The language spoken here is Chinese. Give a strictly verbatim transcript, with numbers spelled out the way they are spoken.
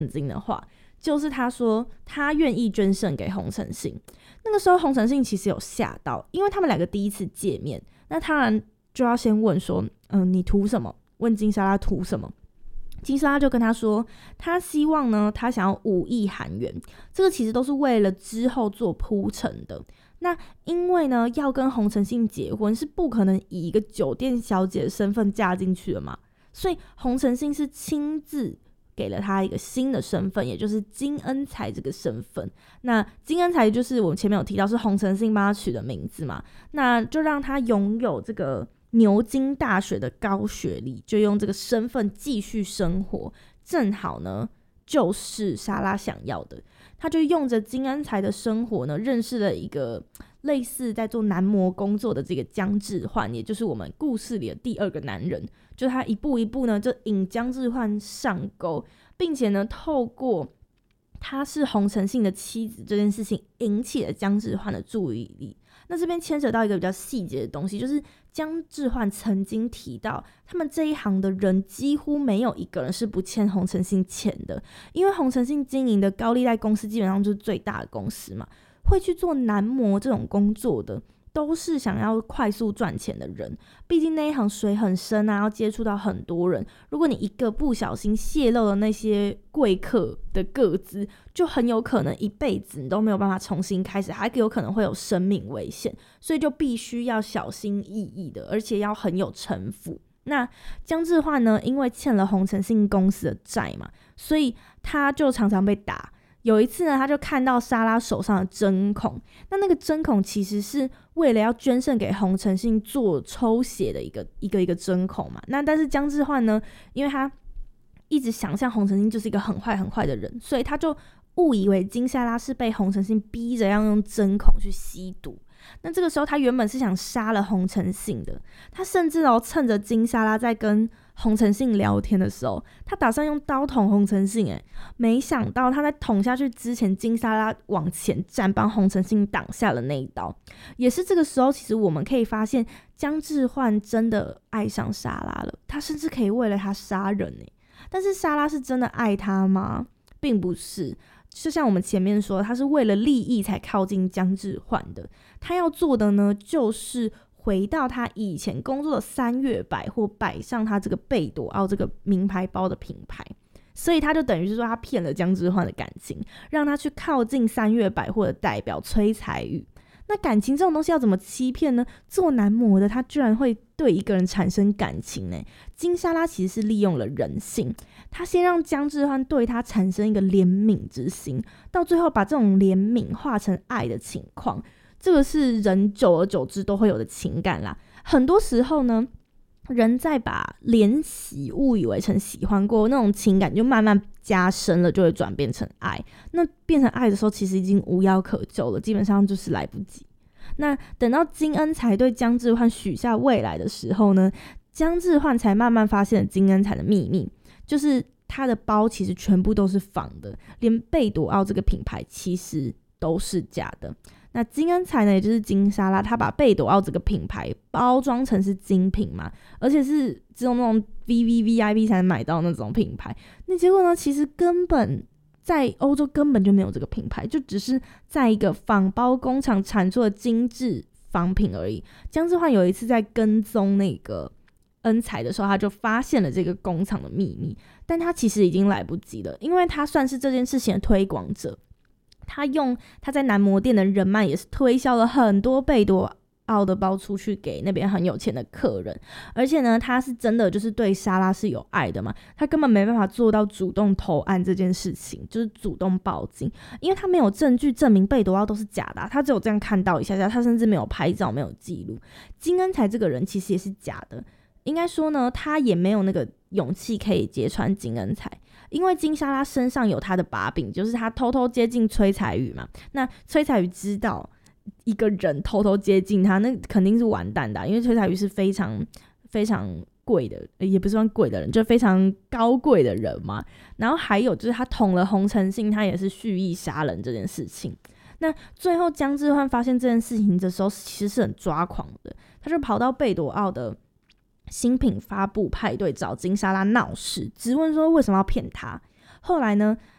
金的话，就是他说他愿意捐肾给洪承信。那个时候洪承信其实有吓到，因为他们两个第一次见面，那当然就要先问说嗯、呃，你图什么？问金莎拉图什么？金莎拉就跟他说他希望呢他想要五亿韩元，这个其实都是为了之后做铺陈的。那因为呢要跟洪承信结婚是不可能以一个酒店小姐的身份嫁进去的嘛，所以洪承信是亲自给了他一个新的身份，也就是金恩才这个身份。那金恩才就是我们前面有提到是洪承信帮他取的名字嘛，那就让他拥有这个牛津大学的高学历，就用这个身份继续生活，正好呢就是莎拉想要的。他就用着金恩才的生活呢，认识了一个类似在做男模工作的这个姜智焕，也就是我们故事里的第二个男人。就他一步一步呢就引姜智焕上钩，并且呢透过他是洪承信的妻子这件事情引起了姜智焕的注意力。那这边牵扯到一个比较细节的东西，就是姜智焕曾经提到他们这一行的人几乎没有一个人是不欠洪承信钱的，因为洪承信经营的高利贷公司基本上就是最大的公司嘛，会去做男模这种工作的都是想要快速赚钱的人，毕竟那一行水很深啊，要接触到很多人，如果你一个不小心泄露了那些贵客的个资，就很有可能一辈子你都没有办法重新开始，还有可能会有生命危险，所以就必须要小心翼翼的，而且要很有城府。那姜智焕呢，因为欠了洪承信公司的债嘛，所以他就常常被打。有一次呢，他就看到莎拉手上的针孔，那那个针孔其实是为了要捐肾给洪承信做抽血的一个一个一个针孔嘛。那但是姜智焕呢，因为他一直想象洪承信就是一个很坏很坏的人，所以他就误以为金莎拉是被洪承信逼着要用针孔去吸毒。那这个时候他原本是想杀了洪承信的，他甚至哦趁着金莎拉在跟洪承信聊天的时候，他打算用刀捅洪承信，诶，没想到他在捅下去之前，金莎拉往前站，帮洪承信挡下了那一刀。也是这个时候，其实我们可以发现姜智焕真的爱上莎拉了，他甚至可以为了他杀人耶。但是莎拉是真的爱他吗？并不是。就像我们前面说，他是为了利益才靠近姜智焕的。他要做的呢，就是回到他以前工作的三月百货，摆上他这个贝朵奥这个名牌包的品牌。所以他就等于是说，他骗了姜智焕的感情，让他去靠近三月百货的代表崔彩宇。那感情这种东西要怎么欺骗呢？做男模的他居然会对一个人产生感情呢？金莎拉其实是利用了人性，他先让姜智焕对他产生一个怜悯之心，到最后把这种怜悯化成爱的情况，这个是人久而久之都会有的情感啦。很多时候呢，人在把怜喜误以为成喜欢过，那种情感就慢慢加深了，就会转变成爱。那变成爱的时候，其实已经无药可救了，基本上就是来不及。那等到金恩才对姜智焕许下未来的时候呢，姜智焕才慢慢发现了金恩才的秘密，就是他的包其实全部都是仿的，连贝朵奥这个品牌其实都是假的。那金恩才呢，也就是金莎拉，他把贝朵奥这个品牌包装成是精品嘛，而且是只有那种 V V V I P 才能买到那种品牌。那结果呢，其实根本在欧洲根本就没有这个品牌，就只是在一个仿包工厂产出的精致仿品而已。姜智焕有一次在跟踪那个恩才的时候，他就发现了这个工厂的秘密，但他其实已经来不及了，因为他算是这件事情的推广者。他用他在男模店的人脉，也是推销了很多贝朵奥的包出去给那边很有钱的客人。而且呢，他是真的就是对莎拉是有爱的嘛，他根本没办法做到主动投案这件事情，就是主动报警，因为他没有证据证明贝朵奥都是假的、啊、他只有这样看到一下下，他甚至没有拍照，没有记录。金恩才这个人其实也是假的，应该说呢，他也没有那个勇气可以揭穿金恩才，因为金莎拉身上有他的把柄，就是他偷偷接近崔彩宇嘛。那崔彩宇知道一个人偷偷接近他，那肯定是完蛋的、啊，因为崔彩宇是非常非常贵的，也不是算贵的人，就非常高贵的人嘛。然后还有就是他捅了洪承信，他也是蓄意杀人这件事情。那最后姜智焕发现这件事情的时候，其实是很抓狂的，他就跑到贝朵奥的新品发布派对找金莎拉闹事，质问说为什么要骗他。 后来呢，